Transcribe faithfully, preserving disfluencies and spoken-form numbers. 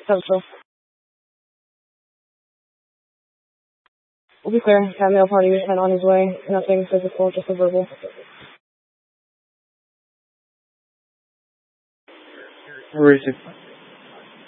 Central. We'll be clear. Cat mail party and on his way. Nothing physical, just a verbal. Where is it?